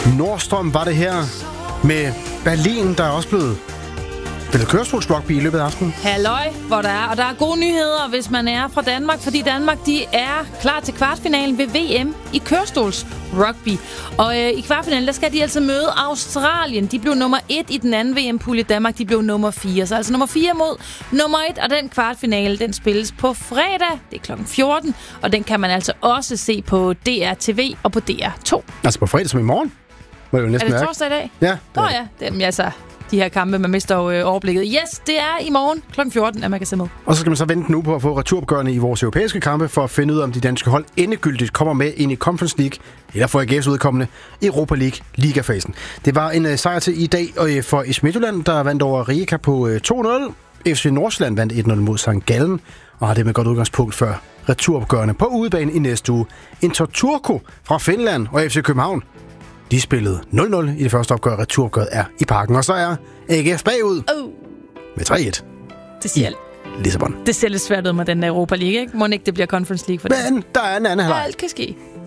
Nordstrøm var det her med Berlin, der er også blevet spillet kørestolsrugby i løbet af aftenen. Halløj, hvor der er. Og der er gode nyheder, hvis man er fra Danmark, fordi Danmark, de er klar til kvartfinalen ved VM i kørestolsrugby. Og i kvartfinalen, der skal de altså møde Australien. De blev nummer 1 i den anden VM-pulje. Danmark, de blev nummer 4. Så altså nummer 4 mod nummer 1. Og den kvartfinale, den spilles på fredag. Det er kl. 14. Og den kan man altså også se på DR-TV og på DR2. Altså på fredag som i morgen? Må det jo næsten er det torsdag i dag? Ja. Ja. Det er altså de her kampe, man mister overblikket. Yes, det er i morgen kl. 14, at man kan se med. Og så skal man så vente nu på at få returopgørende i vores europæiske kampe, for at finde ud af, om de danske hold endegyldigt kommer med ind i Conference League, eller for AGF's udkommende Europa League ligafasen. Det var en sejr til i dag for IF Midtjylland, der vandt over Rijeka på 2-0. FC Nordsjælland vandt 1-0 mod St. Gallen, og har det med godt udgangspunkt for returopgørende på udebane i næste uge. En Turku fra Finland og FC København. De spillede 0-0 i det første opgør. Returopgøret er i Parken. Og så er AGF bagud med 3-1 det siger i Lissabon. Det ser lidt svært ud med den der Europa League, ikke? Må ikke det bliver Conference League for det? Men der er en anden halvleg. Alt kan ske.